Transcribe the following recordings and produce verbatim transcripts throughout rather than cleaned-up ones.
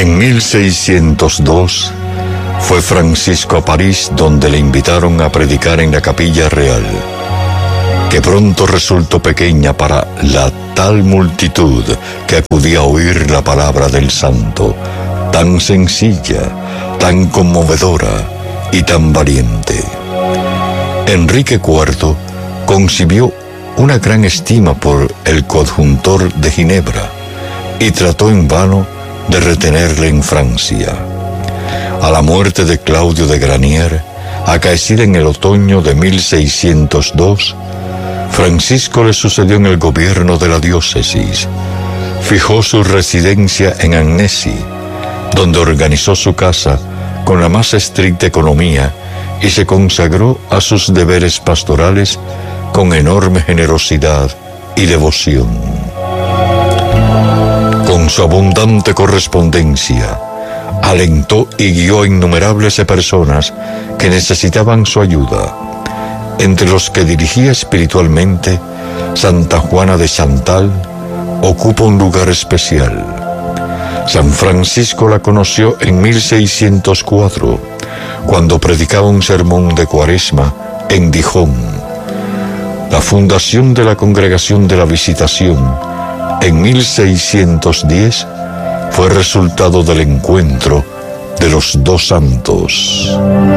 En mil seiscientos dos fue Francisco a París, donde le invitaron a predicar en la Capilla Real, que pronto resultó pequeña para la tal multitud que acudía a oír la palabra del santo, tan sencilla, tan conmovedora y tan valiente. Enrique cuarto concibió una gran estima por el coadjutor de Ginebra y trató en vano de retenerle en Francia. A la muerte de Claudio de Granier, acaecida en el otoño de mil seiscientos dos, Francisco le sucedió en el gobierno de la diócesis. Fijó su residencia en Annecy, donde organizó su casa con la más estricta economía y se consagró a sus deberes pastorales con enorme generosidad y devoción. Con su abundante correspondencia, alentó y guió a innumerables personas que necesitaban su ayuda, entre los que dirigía espiritualmente. Santa Juana de Chantal ocupa un lugar especial. San Francisco la conoció en mil seiscientos cuatro, cuando predicaba un sermón de Cuaresma en Dijon. La fundación de la Congregación de la Visitación en mil seiscientos diez fue resultado del encuentro de los dos santos.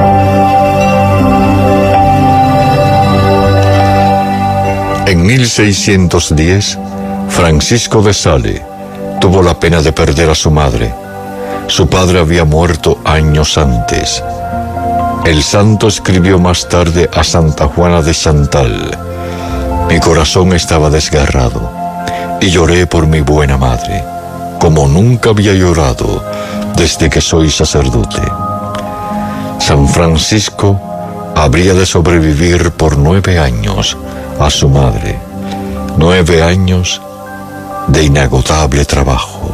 En mil seiscientos diez, Francisco de Sales tuvo la pena de perder a su madre. Su padre había muerto años antes. El santo escribió más tarde a Santa Juana de Chantal: mi corazón estaba desgarrado y lloré por mi buena madre, como nunca había llorado desde que soy sacerdote. San Francisco habría de sobrevivir por nueve años a su madre, nueve años de inagotable trabajo.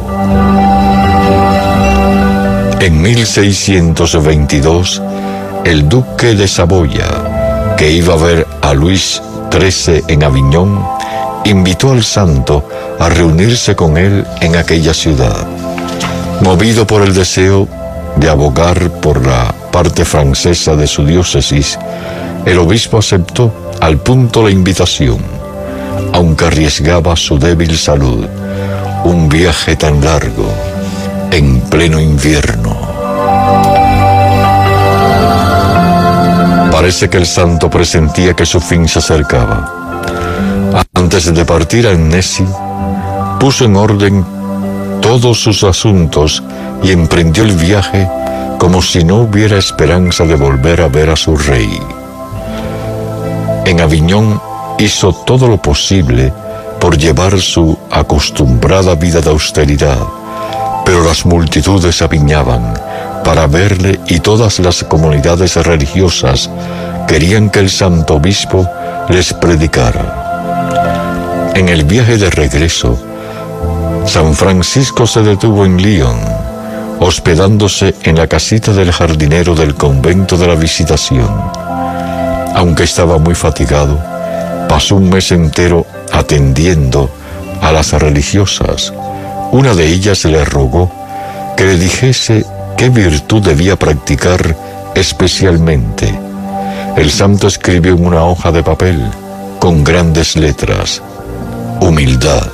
En mil seiscientos veintidós, el duque de Saboya, que iba a ver a Luis trece en Aviñón, invitó al santo a reunirse con él en aquella ciudad. Movido por el deseo de abogar por la parte francesa de su diócesis, el obispo aceptó al punto la invitación, aunque arriesgaba su débil salud. Un viaje tan largo, en pleno invierno. Parece que el santo presentía que su fin se acercaba. Antes de partir a Annecy, puso en orden todos sus asuntos y emprendió el viaje como si no hubiera esperanza de volver a ver a su rey. En Aviñón hizo todo lo posible por llevar su acostumbrada vida de austeridad, pero las multitudes apiñaban para verle y todas las comunidades religiosas querían que el santo obispo les predicara. En el viaje de regreso, San Francisco se detuvo en Lyon, hospedándose en la casita del jardinero del convento de la Visitación. Aunque estaba muy fatigado, pasó un mes entero atendiendo a las religiosas. Una de ellas le rogó que le dijese qué virtud debía practicar especialmente. El santo escribió en una hoja de papel, con grandes letras: humildad.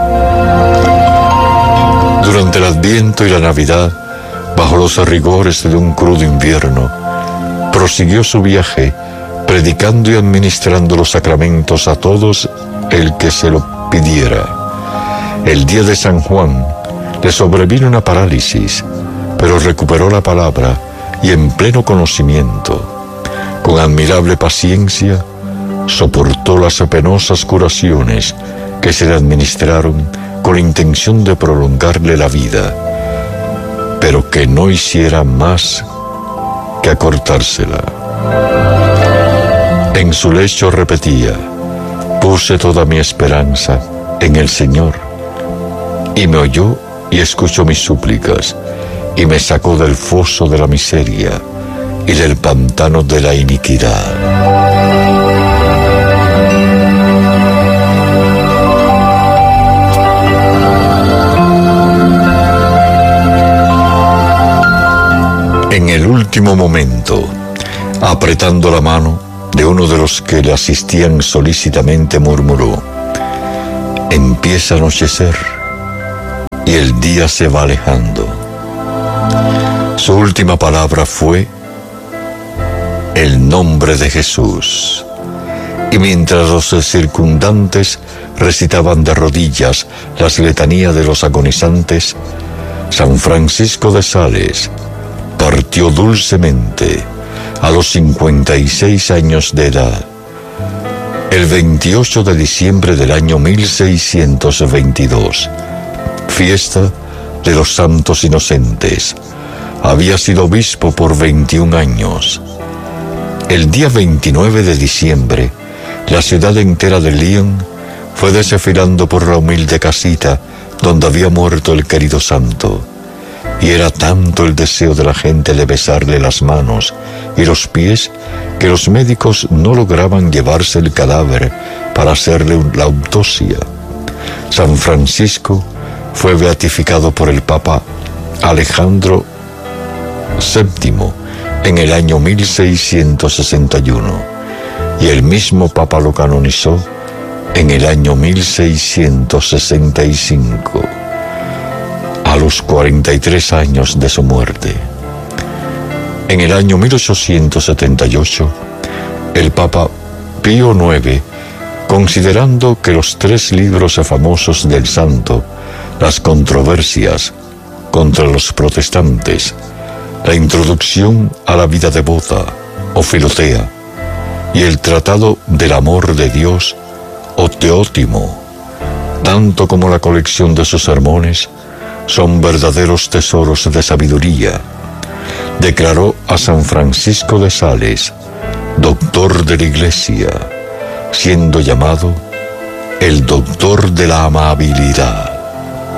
Durante el Adviento y la Navidad, bajo los rigores de un crudo invierno, prosiguió su viaje, predicando y administrando los sacramentos a todos el que se lo pidiera. El día de San Juan le sobrevino una parálisis, pero recuperó la palabra y en pleno conocimiento, con admirable paciencia, soportó las penosas curaciones que se le administraron con la intención de prolongarle la vida, pero que no hiciera más que acortársela. En su lecho repetía: puse toda mi esperanza en el Señor, y me oyó y escuchó mis súplicas, y me sacó del foso de la miseria y del pantano de la iniquidad. en el último momento, apretando la mano de uno de los que le asistían solícitamente, murmuró: empieza a anochecer y el día se va alejando. Su última palabra fue el nombre de Jesús. Y mientras los circundantes recitaban de rodillas las letanías de los agonizantes, San Francisco de Sales partió dulcemente a los cincuenta y seis años de edad, el veintiocho de diciembre del año mil seiscientos veintidós, fiesta de los santos inocentes. Había sido obispo por veintiún años. El día veintinueve de diciembre, la ciudad entera de Lyon fue desfilando por la humilde casita donde había muerto el querido santo, y era tanto el deseo de la gente de besarle las manos y los pies que los médicos no lograban llevarse el cadáver para hacerle la autopsia. San Francisco fue beatificado por el Papa Alejandro séptimo en el año mil seiscientos sesenta y uno, y el mismo Papa lo canonizó en el año mil seiscientos sesenta y cinco, a los cuarenta y tres años de su muerte. En el año mil ochocientos setenta y ocho, el Papa Pío noveno, considerando que los tres libros famosos del santo, las controversias contra los protestantes, la introducción a la vida devota, o Filotea, y el tratado del amor de Dios, o Teótimo, tanto como la colección de sus sermones, son verdaderos tesoros de sabiduría, declaró a San Francisco de Sales doctor de la Iglesia, siendo llamado el doctor de la amabilidad.